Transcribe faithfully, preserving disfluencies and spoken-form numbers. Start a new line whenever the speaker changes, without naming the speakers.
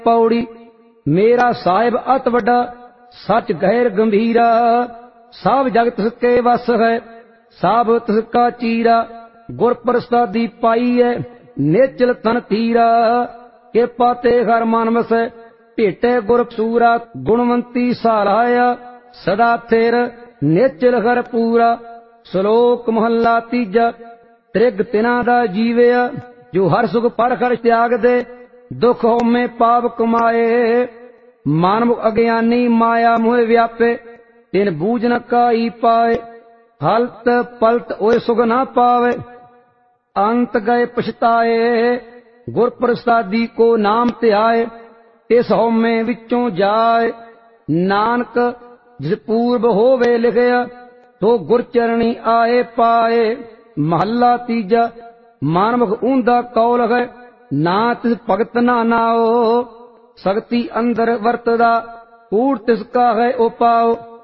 पौड़ी मेरा साहिब अत वड्डा सच गैर गंभीरा सब जगत तिसके वस है सब तिसका चीरा गुर प्रसादी पाई है नेचल तन तीरा के पाते हर मन वसै भेटे गुर सूरा गुणवंती सहाराया सदा थिर नेचल हर पूरा। श्लोक महला तीजा त्रिग तिना दा जीविया जो हर सुख पर कर त्याग दे दुख होमे पाप कमाए मानव अज्ञानी माया मोह व्यापे तिन बूझ न काई पाए हलत पलट ओए सुख ना पावे अंत गए पछताए गुर प्रसादी को नाम ध्याए इस होमे विचों जाए नानक जिस पूर्व होवे लिखया तो गुर चरणी आए पाए। महला तीजा मानव ऊंदा कौल है ना तिस भगत ना नाओ सकती अंदर वर्तदा कूड़ तिसका है उपाओ।